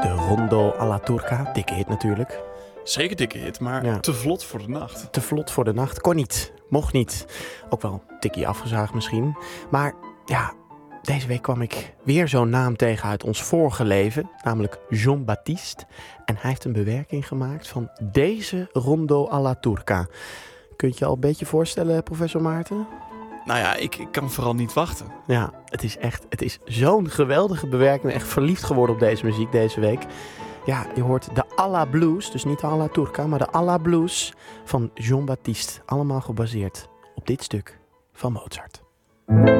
De Rondo alla Turca, dikke hit natuurlijk. Zeker dikke hit, maar te vlot voor de nacht. Te vlot voor de nacht, kon niet, mocht niet. Ook wel een tikkie afgezaagd misschien. Maar ja, deze week kwam ik weer zo'n naam tegen uit ons vorige leven, namelijk Jean-Baptiste. En hij heeft een bewerking gemaakt van deze Rondo alla Turca. Kun je je al een beetje voorstellen, professor Maarten? Nou ja, ik kan vooral niet wachten. Ja, het is zo'n geweldige bewerking. Ik ben echt verliefd geworden op deze muziek deze week. Ja, je hoort de Alla Blues, dus niet de Alla Turca, maar de Alla Blues van Jean-Baptiste. Allemaal gebaseerd op dit stuk van Mozart.